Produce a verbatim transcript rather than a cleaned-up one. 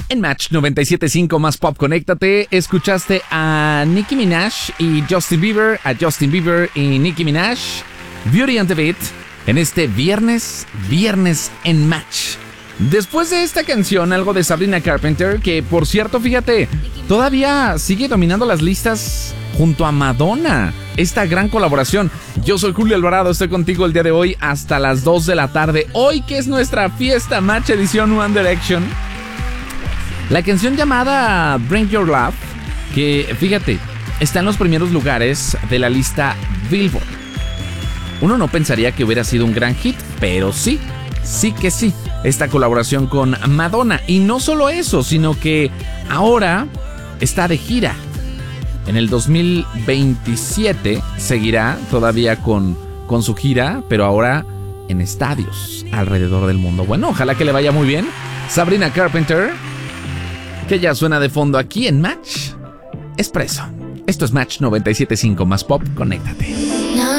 En Match noventa y siete punto cinco más Pop, conéctate. Escuchaste a Nicki Minaj y Justin Bieber, a Justin Bieber y Nicki Minaj, Beauty and the Beat, en este viernes, viernes en Match. Después de esta canción, algo de Sabrina Carpenter, que por cierto, fíjate, todavía sigue dominando las listas junto a Madonna. Esta gran colaboración. Yo soy Julio Alvarado, estoy contigo el día de hoy hasta las dos de la tarde. Hoy que es nuestra fiesta Match edición One Direction. La canción llamada Bring Your Love, que fíjate, está en los primeros lugares de la lista Billboard. Uno no pensaría que hubiera sido un gran hit, pero sí, sí que sí. Esta colaboración con Madonna. Y no solo eso, sino que ahora está de gira. En el dos mil veintisiete seguirá todavía con, con su gira, pero ahora en estadios alrededor del mundo. Bueno, ojalá que le vaya muy bien. Sabrina Carpenter, que ya suena de fondo aquí en Match Expreso. Esto es Match noventa y siete punto cinco más Pop, conéctate.